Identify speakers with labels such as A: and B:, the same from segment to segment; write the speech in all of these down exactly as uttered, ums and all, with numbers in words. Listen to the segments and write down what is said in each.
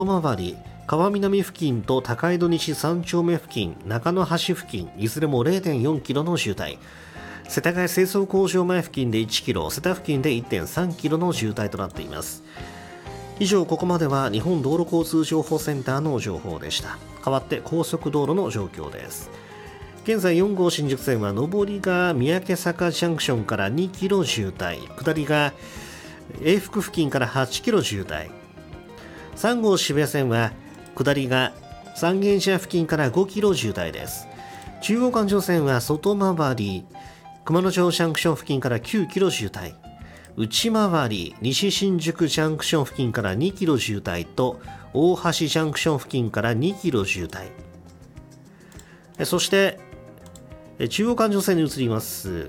A: 周り、川南付近と高井戸西さん丁目付近、中野橋付近、いずれも れいてんよんキロの渋滞。世田谷清掃工場前付近でいちキロ、世田付近で いってんさんキロの渋滞となっています。以上、ここまでは日本道路交通情報センターの情報でした。代わって高速道路の状況です。現在よん号新宿線は上りが三宅坂ジャンクションからにキロ渋滞、下りが永福付近からはちキロ渋滞。さん号渋谷線は下りが三軒茶屋付近からごキロ渋滞です。中央環状線は外回り熊野町ジャンクション付近からきゅうキロ渋滞、内回り西新宿ジャンクション付近からにキロ渋滞と大橋ジャンクション付近からにキロ渋滞。そして中央環状線に移ります。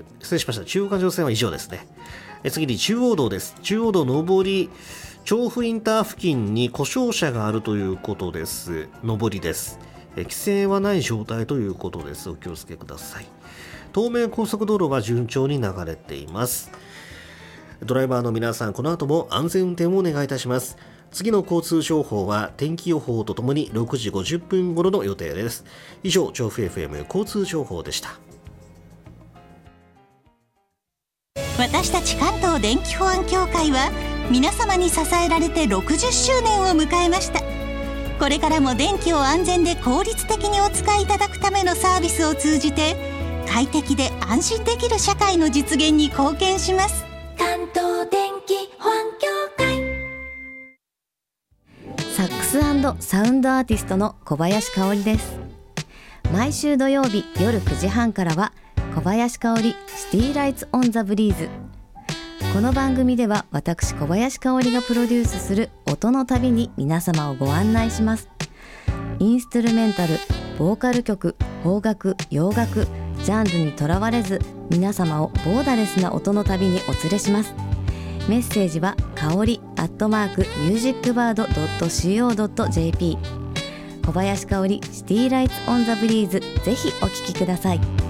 A: 失礼しました。中央環状線は以上ですね。次に中央道です。中央道上り調布インター付近に故障車があるということです。上りです。規制はない状態ということです。お気をつけください。東名高速道路は順調に流れています。ドライバーの皆さん、この後も安全運転をお願いいたします。次の交通情報は天気予報とともにろくじごじゅっぷん頃の予定です。以上、調布 エフエム 交通情報でした。
B: 私たち関東電気保安協会は皆様に支えられてろくじゅっしゅうねんを迎えました。これからも電気を安全で効率的にお使いいただくためのサービスを通じて快適で安心できる社会の実現に貢献します。
C: 関東電気保安協会。
D: サックス&サウンドアーティストの小林香織です。毎週土曜日夜くじはんからは小林香織シティライツオンザブリーズ。この番組では私小林香織がプロデュースする音の旅に皆様をご案内します。インストゥルメンタル、ボーカル曲、邦楽、洋楽、ジャンルにとらわれず皆様をボーダレスな音の旅にお連れします。メッセージは香りアットマークミュージックバードドットシーオードットジェーピー。 小林香織シティライツオンザブリーズ、ぜひお聴きください。